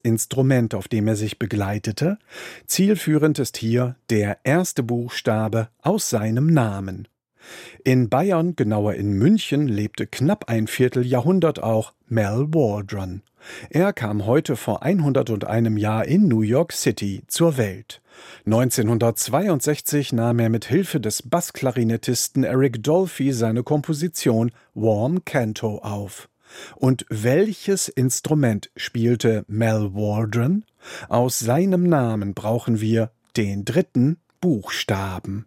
Instrument, auf dem er sich begleitete. Zielführend ist hier der erste Buchstabe aus seinem Namen. In Bayern, genauer in München, lebte knapp ein Vierteljahrhundert auch Mal Waldron. Er kam heute vor 101 Jahr in New York City zur Welt. 1962 nahm er mit Hilfe des Bassklarinettisten Eric Dolphy seine Komposition Warm Canto auf. Und welches Instrument spielte Mal Waldron? Aus seinem Namen brauchen wir den dritten Buchstaben.